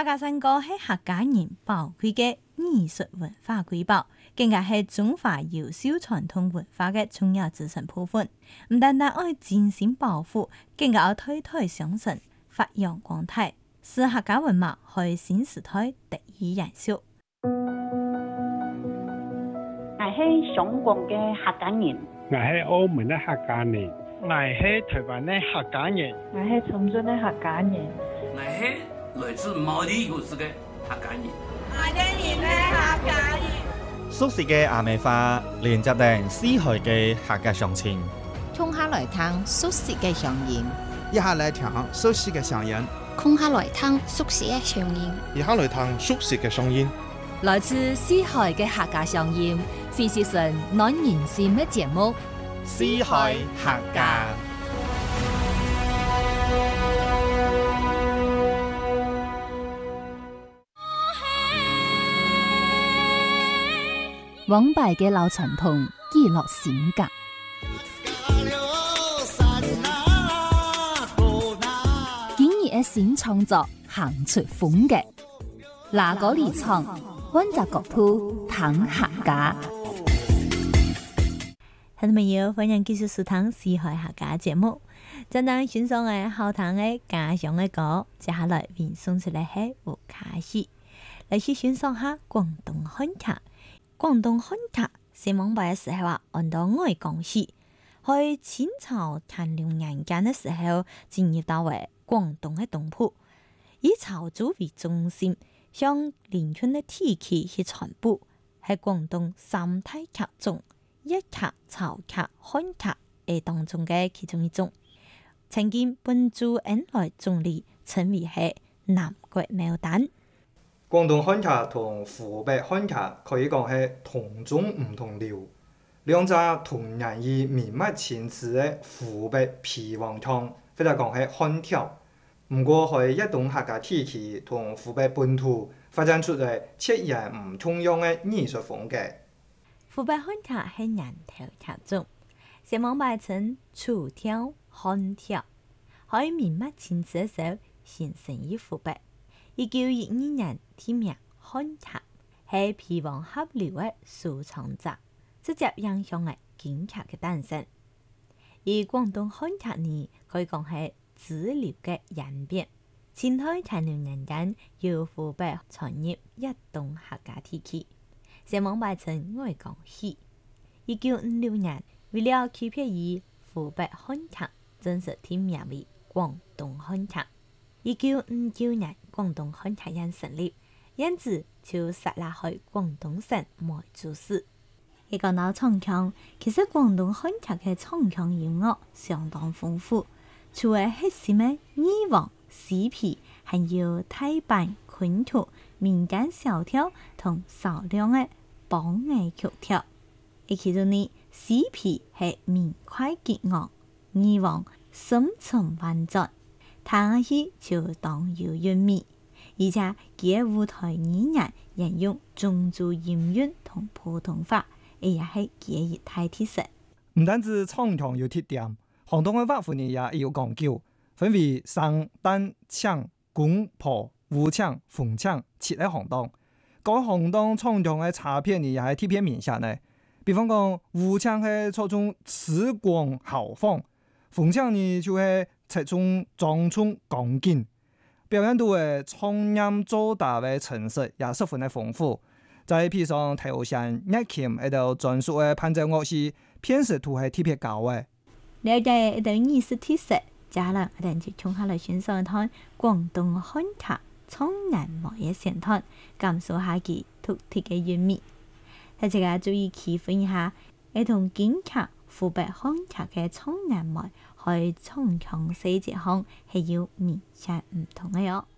客家山歌係客家人寶貴嘅藝術文化瑰寶，更加係中華優秀傳統文化嘅重要組成部分。唔單單愛精心保護，更加要推推上層，發揚光大，使客家文化喺新時代得以延續。 我係香港嘅客家人， 我係澳門嘅客家人， 我係台灣嘅客家人， 我係深圳嘅客家人， 我係來自毛里求斯嘅客家人， 我哋係客家人。 熟悉嘅阿美花連接定四海嘅客家鄉親， 衝下來聽熟悉嘅聲音， 一下來聽熟悉嘅聲音， 空下來聽熟悉嘅聲音， 一下來聽熟悉嘅聲音。 來自四海嘅客家聲音，非是純暖人心嘅節目。 四海客家， 往敗嘅老傳統記錄性格，今日嘅新創作行出風格，哪個離場，溫習各鋪談客家。 聽眾朋友，歡迎繼續收聽四海客家節目。正當欣賞嘅好聽嘅家鄉嘅歌，接下來為送出嚟係吳卡西，嚟去欣賞下廣東漢劇。廣東漢劇是往敗嘅時候按到愛講戲，喺清朝乾隆年間嘅時候進入到為廣東嘅東鋪，以潮州為中心，向連春嘅體系去傳播，喺廣東三大劇種。粵劇、潮劇、漢劇係當中嘅其中一種。曾經本駐恩來總理稱為係南國牡丹。 廣東漢劇同湖北漢劇可以講係同種唔同調，兩者同樣以明末前次嘅湖北皮黃腔，或者講係漢調。唔過喺一種客家體系同湖北本土發展出嚟截然唔同樣嘅藝術風格。 湖北漢劇係人頭劇種，先往拜稱楚調、漢調，喺明末前次嘅時候形成於湖北。1912年添名漢劇，係皮黃合流嘅收藏者，直接影響嘅京劇嘅誕生。而廣東漢劇呢，可以講係支流嘅演變。清代乾隆年間，由湖北傳入一棟客家體系。先往拜稱愛講戲。1956年，為了區別於湖北漢劇，正式添名為廣東漢劇。1959年，廣東漢劇院成立，因此就設立喺廣東省梅州市。一講到唱腔，其實廣東漢劇嘅唱腔音樂相當豐富，除咗核心嘅二黃、四皮，還有大板、昆曲、民間小調同少量嘅梆藝曲調。而其中呢，四皮係明快激昂，二黃深沉婉轉，聽起就當有韻味。而且佢舞台語言沿用漳州音韻同普通話，亦係佢一大特色。 唔單止唱腔有特點，行當嘅畫法呢也有講究，分為生、旦、搶、公、婆、武搶、鳳搶七個行當。各行當唱腔嘅差別呢也係特別明顯嘅。比方講，武搶係注重詞廣豪放，鳳搶呢就係側重莊重剛勁。表現到嘅唱音做大嘅程式也十分嘅豐富。再譬如上頭上樂琴喺度專屬嘅伴奏樂器，辨識度係特別高嘅。 了解一道藝術特色，接下來我哋就從下來欣賞一趟廣東漢劇唱人模嘅線段，感受下其獨特嘅韻味。大家注意區分一下，係同京劇、湖北漢劇嘅唱人模喺唱腔細節上係有明顯唔同嘅喲。